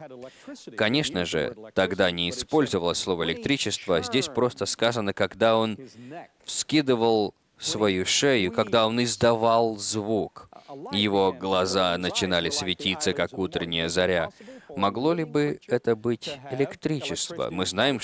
Конечно же, тогда не использовалось слово «электричество», здесь просто сказано, когда он вскидывал свою шею, когда он издавал звук. Его глаза начинали светиться, как утренняя заря. Могло ли бы это быть электричество? Мы знаем,